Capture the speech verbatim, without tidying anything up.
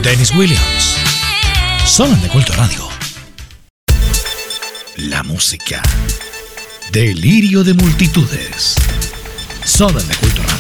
Dennis Williams. Sonan de Culto Radio. La música. Delirio de multitudes. Sonan de Culto Radio.